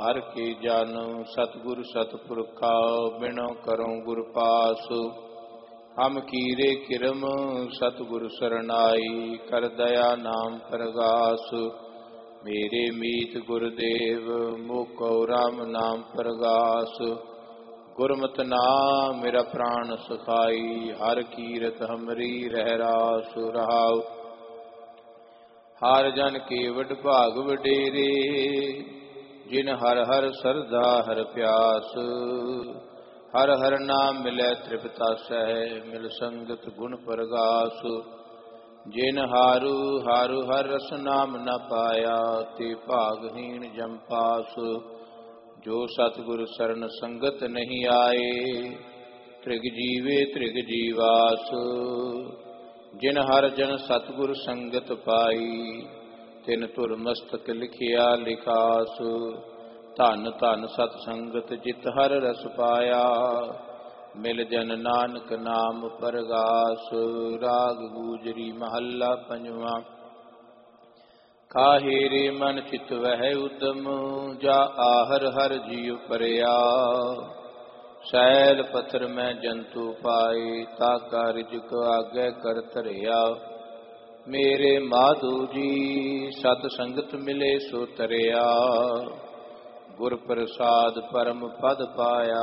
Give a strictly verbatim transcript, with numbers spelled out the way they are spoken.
हर के जानो सतगुर सतपुरखा बिनो करो गुर पास। हम कीरे किरम सतगुर सरनाई कर दया नाम परगास। मेरे मीत गुरुदेव मोको राम नाम परगास। गुरमत नाम मेरा प्राण सखाई हर कीरत हमरी रह रास रहाव। हर जन के वड भाग वडेरे जिन हर हर सरदा हर प्यास। हर हर नाम मिलै तृप्ता सह मिल संगत गुण परगास। जिन हारू हारू हर रस नाम न पाया ते भागहीन जम पास। जो सतगुर सरन संगत नहीं आए त्रिग जीवे त्रिग जीवास। जिन हर जन सतगुर संगत पाई तिन तुर मस्तक लिखिया लिखास। धन धन सत संगत जित हर रस पाया मिल जन नानक नाम परगास। राग गूजरी महला पंजवा। काहे रे मन चित वह उदम जा आहर हर जीव परया। सैल पत्थर में जंतु पाए ताका रिजक आगे कर धरिया। मेरे माधु जी सत संगत मिले सो तरिया। गुर प्रसाद परम पद पाया